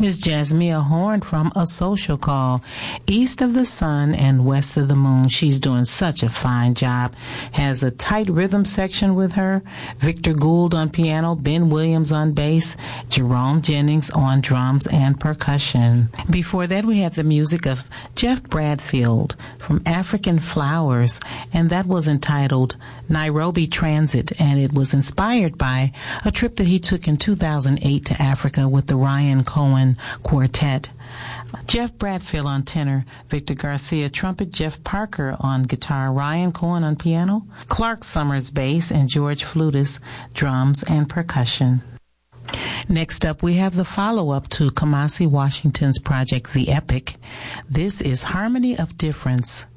Miss Jasmia Horn from A Social Call. East of the Sun and West of the Moon. She's doing such a fine job. Has a tight rhythm section with her. Victor Gould on piano, Ben Williams on bass, Jerome Jennings on drums and percussion. Before that, we had the music of Jeff Bradfield from African Flowers, and that was entitled Nairobi Transit, and it was inspired by a trip that he took in 2008 to Africa with the Ryan Cohen Quartet. Jeff Bradfield on tenor, Victor Garcia trumpet, Jeff Parker on guitar, Ryan Cohen on piano, Clark Summers bass, and George Flutis drums and percussion. Next up, we have the follow-up to Kamasi Washington's project, The Epic. This is Harmony of Difference.